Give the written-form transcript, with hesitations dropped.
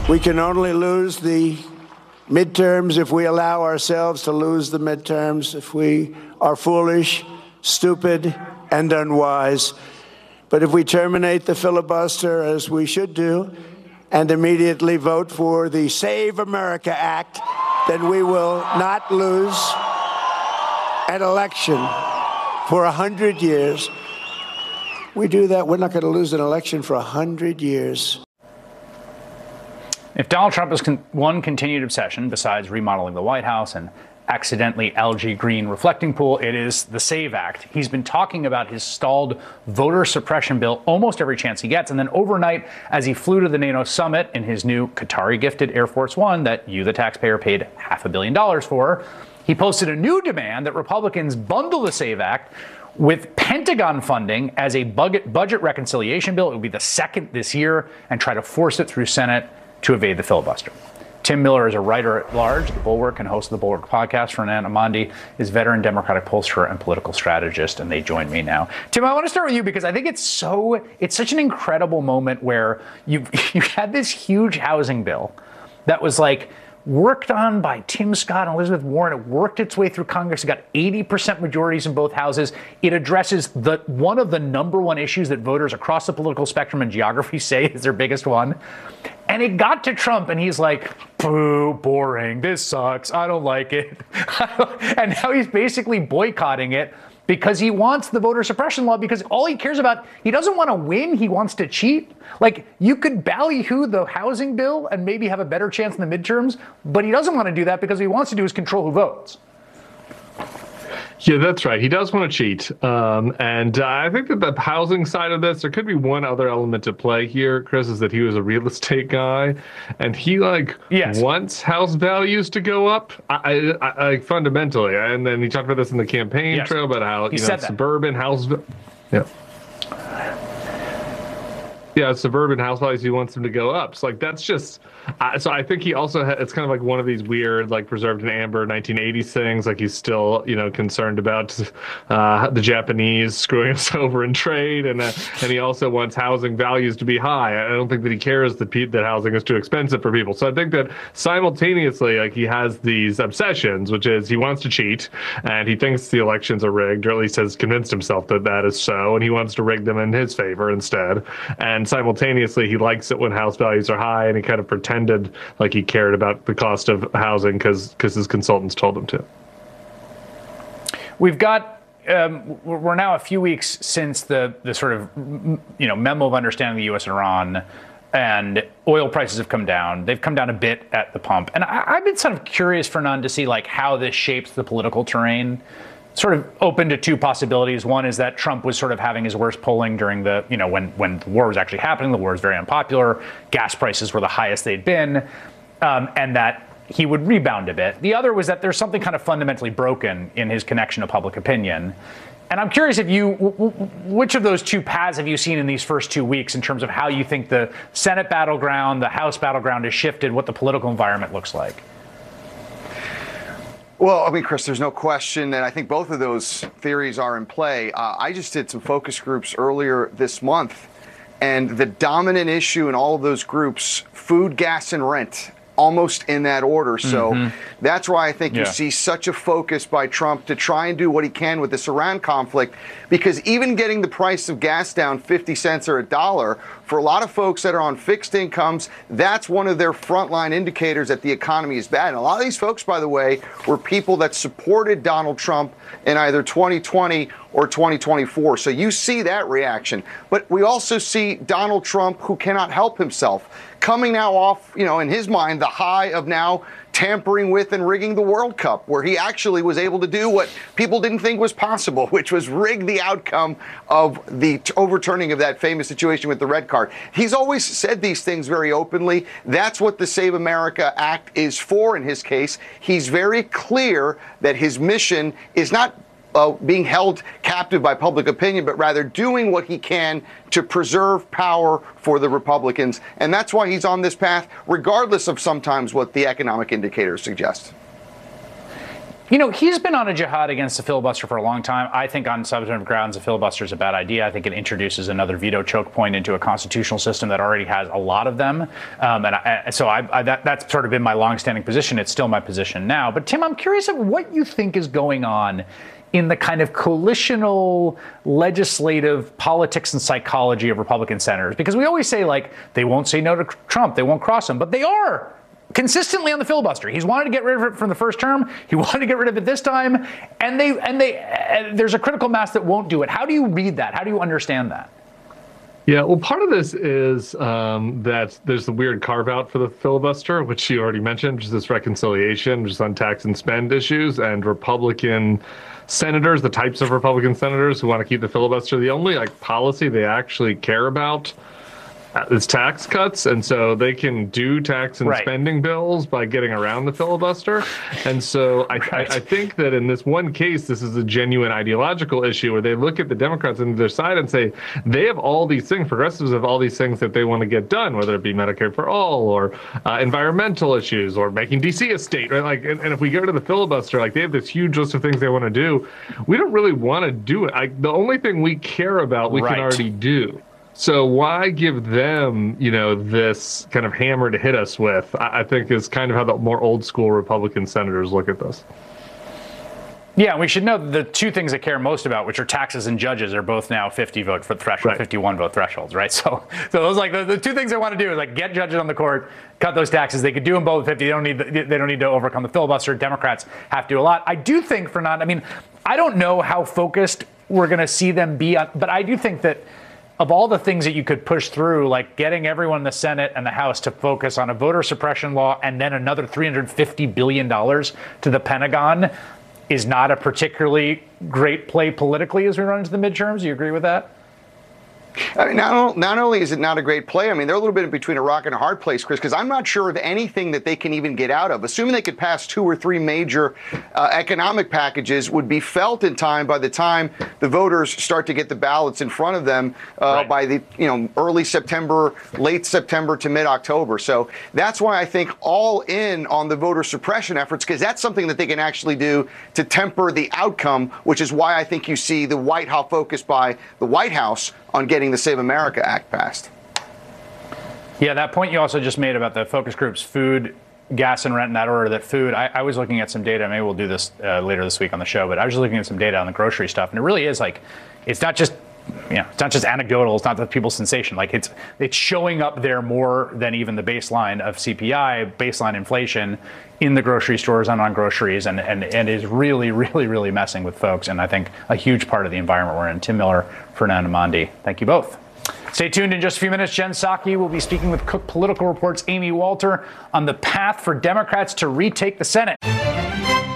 We can only lose the midterms if we allow ourselves to lose the midterms, if we are foolish, stupid, and unwise. But if we terminate the filibuster, as we should do, and immediately vote for the Save America Act, then we will not lose an election for 100 years. We do that, we're not going to lose an election for 100 years. If Donald Trump has one continued obsession, besides remodeling the White House and accidentally algae green reflecting pool, it is the SAVE Act. He's been talking about his stalled voter suppression bill almost every chance he gets. And then overnight, as he flew to the NATO summit in his new Qatari-gifted Air Force One that you, the taxpayer, paid $500 million for, he posted a new demand that Republicans bundle the SAVE Act with Pentagon funding as a budget reconciliation bill. It will be the second this year, and try to force it through Senate to evade the filibuster. Tim Miller is a writer at large, The Bulwark, and host of the Bulwark podcast. Fernand Amandi is veteran Democratic pollster and political strategist, and they join me now. Tim, I want to start with you because I think it's such an incredible moment where you had this huge housing bill that was like worked on by Tim Scott and Elizabeth Warren. It worked its way through Congress. It got 80% majorities in both houses. It addresses one of the number one issues that voters across the political spectrum and geography say is their biggest one. And it got to Trump, and he's like, boo, boring, this sucks, I don't like it. And now he's basically boycotting it because he wants the voter suppression law, because all he cares about, he doesn't want to win, he wants to cheat. Like, you could ballyhoo the housing bill and maybe have a better chance in the midterms, but he doesn't want to do that because what he wants to do is control who votes. Yeah, that's right. He does want to cheat. And I think that the housing side of this, there could be one other element to play here, Chris, is that he was a real estate guy. And he, wants house values to go up, I fundamentally. And then he talked about this in the campaign trail about how, suburban house. Yeah. Yeah, suburban house values, he wants them to go up. So, that's just... so I think he also it's kind of like one of these weird, preserved in amber 1980s things. He's still, concerned about the Japanese screwing us over in trade, and he also wants housing values to be high. I don't think that he cares that housing is too expensive for people. So I think that simultaneously, he has these obsessions, which is he wants to cheat, and he thinks the elections are rigged, or at least has convinced himself that that is so, and he wants to rig them in his favor instead. And simultaneously, he likes it when house values are high, and he kind of pretends like he cared about the cost of housing because his consultants told him to. We've got, we're now a few weeks since the sort of, memo of understanding of the U.S. and Iran, and oil prices have come down. They've come down a bit at the pump. And I've been sort of curious, Fernand, to see how this shapes the political terrain. Sort of open to two possibilities. One is that Trump was sort of having his worst polling during the, when the war was actually happening. The war was very unpopular. Gas prices were the highest they'd been, and that he would rebound a bit. The other was that there's something kind of fundamentally broken in his connection to public opinion. And I'm curious if which of those two paths have you seen in these first 2 weeks in terms of how you think the Senate battleground, the House battleground has shifted, what the political environment looks like? Well, Chris, there's no question, and I think both of those theories are in play. I just did some focus groups earlier this month, and the dominant issue in all of those groups, food, gas, and rent, almost in that order. So that's why I think you see such a focus by Trump to try and do what he can with this Iran conflict, because even getting the price of gas down 50 cents or $1, for a lot of folks that are on fixed incomes, that's one of their frontline indicators that the economy is bad. And a lot of these folks, by the way, were people that supported Donald Trump in either 2020 or 2024. So you see that reaction. But we also see Donald Trump, who cannot help himself, coming now off, in his mind, the high of now tampering with and rigging the World Cup, where he actually was able to do what people didn't think was possible, which was rig the outcome of the overturning of that famous situation with the red card. He's always said these things very openly. That's what the Save America Act is for in his case. He's very clear that his mission is not being held captive by public opinion, but rather doing what he can to preserve power for the Republicans. And that's why he's on this path, regardless of sometimes what the economic indicators suggest. You know, he's been on a jihad against the filibuster for a long time. I think on substantive grounds, a filibuster is a bad idea. I think it introduces another veto choke point into a constitutional system that already has a lot of them. That's sort of been my longstanding position. It's still my position now. But Tim, I'm curious of what you think is going on in the kind of coalitional legislative politics and psychology of Republican senators. Because we always say, like, they won't say no to Trump, they won't cross him, but they are consistently on the filibuster. He's wanted to get rid of it from the first term. He wanted to get rid of it this time, and there's a critical mass that won't do it. How do you read that? How do you understand that? Yeah, well, part of this is that there's the weird carve out for the filibuster, which you already mentioned, which is this reconciliation, just on tax and spend issues, and Republican senators, the types of Republican senators who want to keep the filibuster, the only policy they actually care about is tax cuts, and so they can do tax and spending bills by getting around the filibuster. And so I think that in this one case, this is a genuine ideological issue where they look at the Democrats on their side and say they have all these things, progressives have all these things that they want to get done, whether it be Medicare for all or environmental issues or making DC a state, right? And if we go to the filibuster, they have this huge list of things they want to do. We don't really want to do it. The only thing we care about, we can already do. So why give them, this kind of hammer to hit us with, I think is kind of how the more old school Republican senators look at this. Yeah, we should know the two things they care most about, which are taxes and judges, are both now 50 vote for threshold, 51 vote thresholds, right? So those the two things they want to do is get judges on the court, cut those taxes. They could do them both with 50. They don't need to overcome the filibuster. Democrats have to do a lot. I do think I don't know how focused we're going to see them be on, but I do think that of all the things that you could push through, like getting everyone in the Senate and the House to focus on a voter suppression law and then another $350 billion to the Pentagon is not a particularly great play politically as we run into the midterms. Do you agree with that? I mean, not only is it not a great play, they're a little bit in between a rock and a hard place, Chris, because I'm not sure of anything that they can even get out of. Assuming they could pass 2 or 3 major economic packages would be felt in time by the time the voters start to get the ballots in front of them by the early September, late September to mid-October. So that's why I think all in on the voter suppression efforts, because that's something that they can actually do to temper the outcome, which is why I think you see the White House focus by the White House on getting the Save America Act passed. Yeah, that point you also just made about the focus groups, food, gas, and rent in that order, that food, I was looking at some data, maybe we'll do this later this week on the show, but I was just looking at some data on the grocery stuff, and it really is it's not just anecdotal, it's not the people's sensation. It's showing up there more than even the baseline of CPI, baseline inflation in the grocery stores and on groceries, and is really, really, really messing with folks. And I think a huge part of the environment we're in. Tim Miller, Fernando Mondi, thank you both. Stay tuned in just a few minutes. Jen Psaki will be speaking with Cook Political Report's Amy Walter on the path for Democrats to retake the Senate.